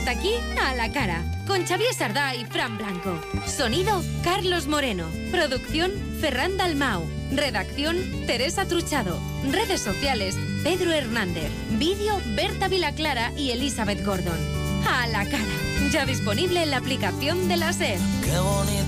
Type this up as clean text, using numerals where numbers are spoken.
Hasta aquí, A la Cara, con Xavier Sardá y Fran Blanco. Sonido, Carlos Moreno. Producción, Ferran Dalmau. Redacción, Teresa Truchado. Redes sociales, Pedro Hernández. Vídeo, Berta Vilaclara y Elizabeth Gordon. A la Cara, ya disponible en la aplicación de la SER. Qué bonito.